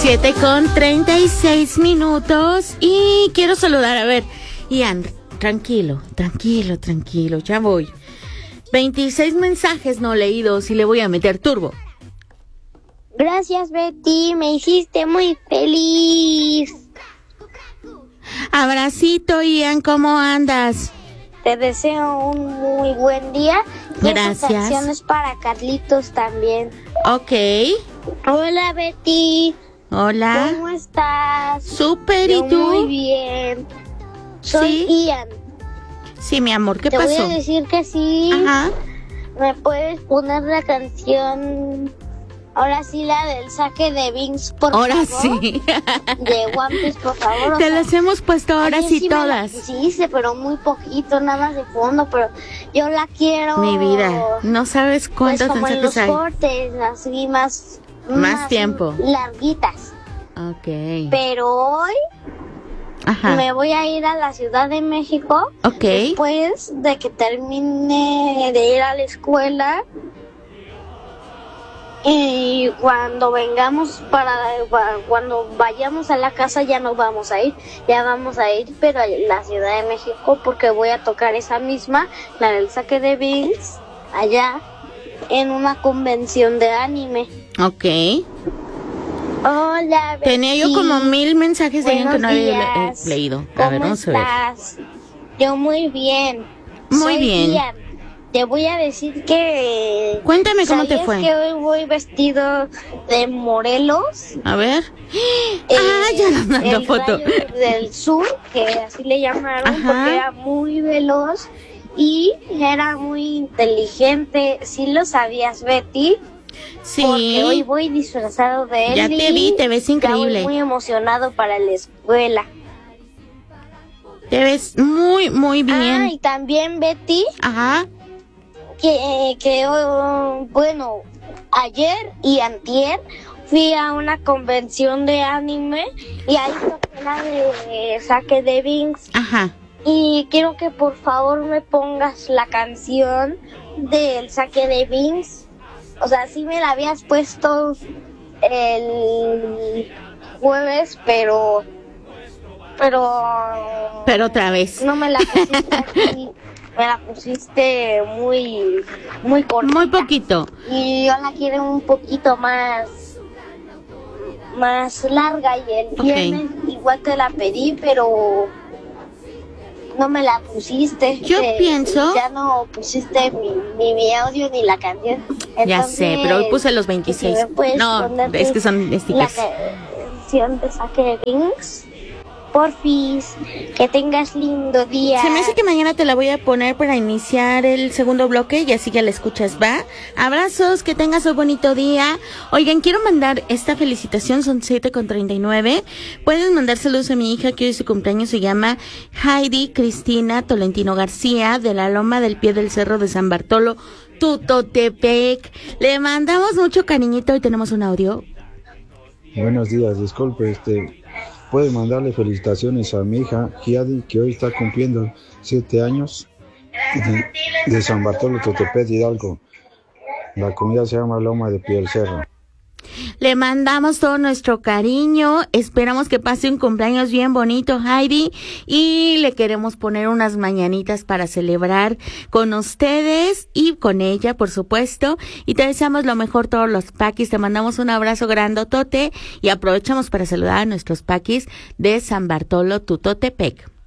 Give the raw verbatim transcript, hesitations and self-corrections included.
siete con treinta y seis minutos y quiero saludar, a ver, Ian, tranquilo, tranquilo, tranquilo, ya voy. veintiséis mensajes no leídos y le voy a meter turbo. Gracias, Betty, me hiciste muy feliz. Abracito, Ian, ¿cómo andas? Te deseo un muy buen día. Gracias. Esta canción es para Carlitos también. Ok. Hola, Betty. Hola. ¿Cómo estás? Súper, ¿y Yo tú? Muy bien. Soy ¿Sí? Ian. Sí, mi amor, ¿qué Te pasó? voy a decir que sí. Ajá. ¿Me puedes poner la canción? Ahora sí, la del saque de Vinx, por Ahora favor. sí. De One Piece, por favor. Te las hemos puesto ahora Ayer sí me la todas. pusiste, pero muy poquito, nada más de fondo, pero yo la quiero. Mi vida, no sabes Pues cuántos como en mensajes los hay. cortes, así más... Más tiempo. Larguitas. Ok. Pero hoy Ajá. me voy a ir a la Ciudad de México. Ok. Después de que termine de ir a la escuela. Y cuando vengamos para, cuando vayamos a la casa ya no vamos a ir, ya vamos a ir, pero a la Ciudad de México, porque voy a tocar esa misma, la del saque de Bills, allá en una convención de anime. Ok. Hola, Betty. Tenía yo como mil mensajes de alguien que no había días. le- leído. A ¿Cómo ver, vamos a ver. estás? Yo muy bien. Muy Soy bien. Ian. Te voy a decir que... Cuéntame cómo te ¿sabías fue? que hoy voy vestido de Morelos? A ver. Eh, ah, ya nos mandó el foto. Rayo del sur, que así le llamaron, Ajá. porque era muy veloz y era muy inteligente. ¿Sí lo sabías, Betty? Sí. Porque hoy voy disfrazado de él. Ya te y vi, te ves increíble. ya voy muy emocionado para la escuela. Te ves muy, muy bien. Ah, y también, Betty, Ajá. que, que oh, bueno, ayer y antier fui a una convención de anime y ahí toqué la de saque de Vinx. Ajá. Y quiero que por favor me pongas la canción del saque de Vinx. O sea, sí me la habías puesto el jueves, pero... Pero... Pero otra vez. No me la pusiste aquí. Me la pusiste muy... Muy corta. Muy poquito. Y yo la quiero un poquito más... Más larga. Y el Ok. viernes igual te la pedí, pero... No me la pusiste. Yo Eh, pienso- Ya no pusiste mi, ni mi audio ni la canción. Ya sé, Entonces, pero hoy puse los veintiséis. si me puedes No, poner es que son La stickers. canción de saque de Vinx. Porfis, que tengas lindo día. Se me hace que mañana te la voy a poner para iniciar el segundo bloque y así ya la escuchas, ¿va? Abrazos, que tengas un bonito día. Oigan, quiero mandar esta felicitación, son siete con treinta y nueve. Pueden mandar saludos a mi hija, que hoy su cumpleaños se llama Heidi Cristina Tolentino García, de la Loma del Pie del Cerro de San Bartolo, Tutotepec. Le mandamos mucho cariñito y tenemos un audio. Buenos días, disculpe, este, puede mandarle felicitaciones a mi hija Giadi, que hoy está cumpliendo siete años, de, de San Bartolo, Tutepec, Hidalgo. La comunidad se llama Loma de Pie del Cerro. Le mandamos todo nuestro cariño, esperamos que pase un cumpleaños bien bonito, Heidi, y le queremos poner unas mañanitas para celebrar con ustedes y con ella, por supuesto, y te deseamos lo mejor todos los paquis, te mandamos un abrazo grandotote y aprovechamos para saludar a nuestros paquis de San Bartolo, Tutotepec.